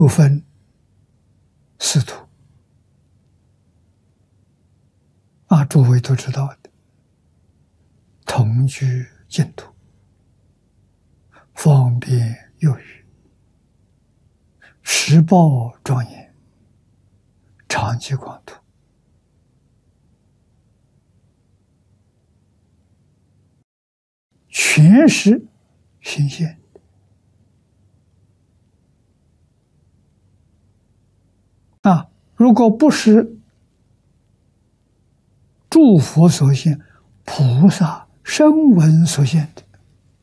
不分四土诸位都知道的，同居净土，方便有余，实报庄严，常居广土。全是新鲜如果不是诸佛所现，菩萨声闻所现的，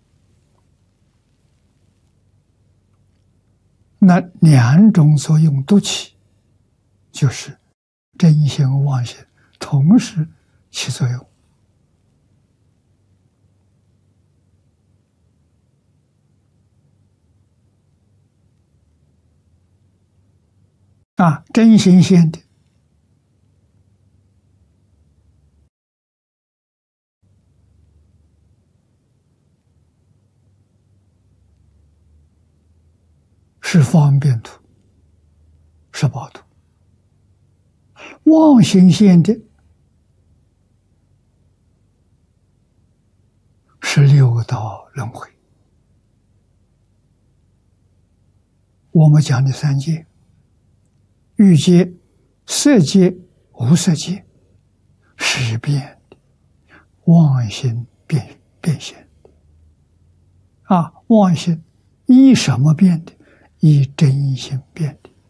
那两种作用都起，就是真心妄心同时起作用。真心现的是方便土、十报土，妄心现的是六道轮回。我们讲的三界：欲界、色界、无色界，是变的，妄心变现妄心依什么变的？依真心变的。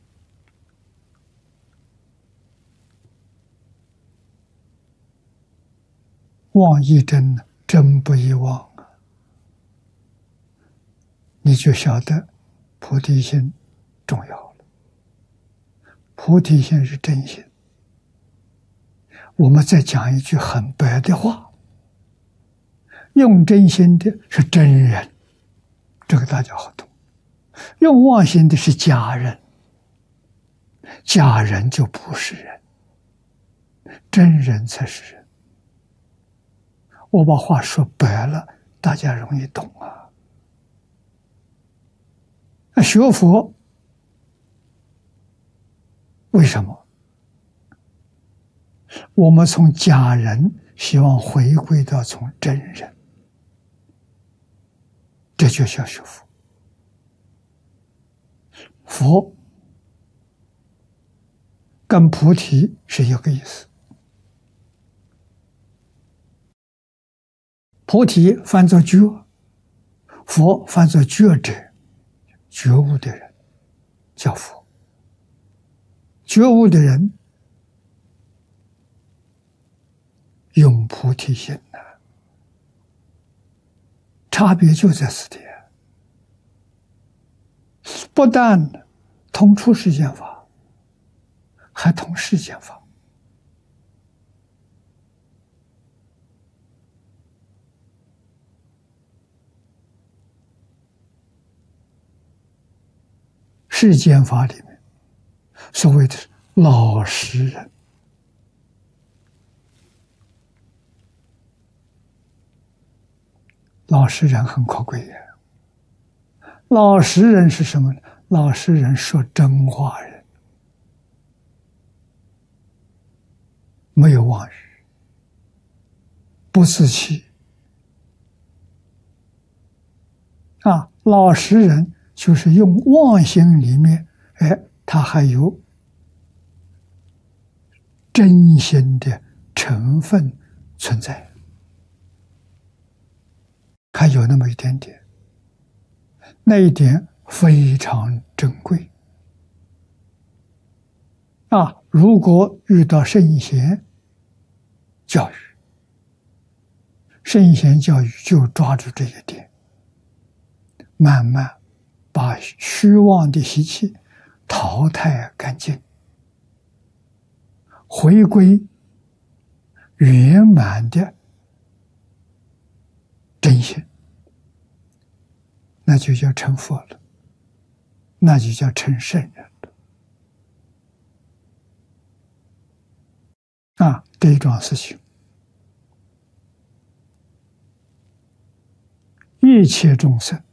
妄依真，真不依妄你就晓得菩提心重要了。菩提心是真心。我们再讲一句很白的话，用真心的是真人，这个大家好懂。用妄心的是假人，假人就不是人，真人才是人。我把话说白了，大家容易懂学佛为什么？我们从假人希望回归到从真人，这就叫学佛。佛跟菩提是一个意思。菩提翻作觉，佛翻作觉者，觉悟的人叫佛。觉悟的人用菩提心差别就在此地。不但通出世间法，还通世间法。世间法里面所谓的老实人，老实人很可贵的。老实人是什么呢？老实人说真话人，没有妄语，不自欺老实人就是用妄心里面，他还有真心的成分存在，还有那么一点点，那一点非常珍贵如果遇到圣贤教育，圣贤教育就抓住这一点，慢慢把虚妄的习气淘汰干净，回归圆满的真心，那就叫成佛了，那就叫成圣人了这桩事情，一切众生